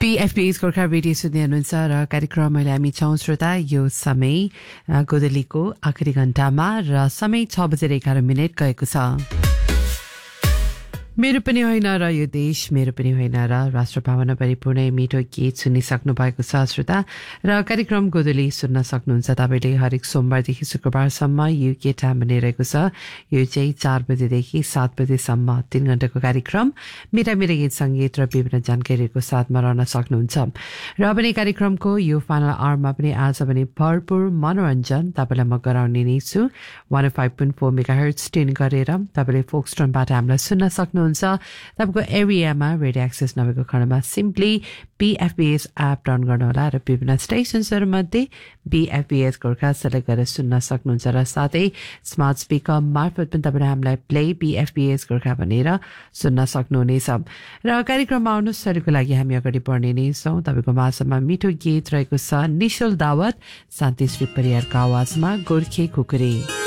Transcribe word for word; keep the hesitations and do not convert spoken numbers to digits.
पीएफपीएस Gorkha radio सुन्दै हुनुहुन्छ र कार्यक्रम अहिले हामी छौं श्रोता यो समय गोदलीको आखिरी घण्टामा र समय छ बजेर एघार मिनट गएको छ। मेरो पनि होइन र यो देश मेरो पनि होइन र राष्ट्र भावना परिपूर्ण मिठो गीत सुनिसक्नु भएको छ श्रोता र कार्यक्रम गोदली सुन्न सक्नुहुन्छ तपाईले हरेक सोमबारदेखि शुक्रबारसम्म युके टाइम बनिरहेको छ। यो चाहिँ चार बजेदेखि सात बजेसम्म तीन घण्टाको कार्यक्रम मेरा मेरा गीत सङ्गीत र विभिन्न जानकारीहरूको साथमा रहन सक्नुहुन्छ र पनि कार्यक्रमको यो फाइनल आवरमा पनि आज पनि भरपूर मनोरञ्जन तपाईँलाई म गराउने नै छु। One five point four mega hertz tune गरेर तपाईँले फोक्सटोनबाट हामीलाई सुन्न सक्नुहुन्छ। तपाईको एरियामा रेडियो एक्सेस नभएको खण्डमा सिम्पली बीएफपीएस एप डाउन गर्नुहोला र विभिन्न स्टेसन्सहरू मध्ये बीएफपीएस गोर्खा सेलेक्ट गरेर सुन्न सक्नुहुन्छ र साथै स्मार्ट स्पिकर मार्फत पनि तपाईँले हामीलाई प्ले बीएफपीएस गोर्खा भनेर सुन्न सक्नुहुनेछ र कार्यक्रममा आउनुहोस् सबैको लागि हामी अगाडि बढ्ने नै छौँ। तपाईँको माझमा मिठो गीत रहेको छ निशुल दावत शान्तिश्री परियारको आवाजमा गोर्खे खुकुरी।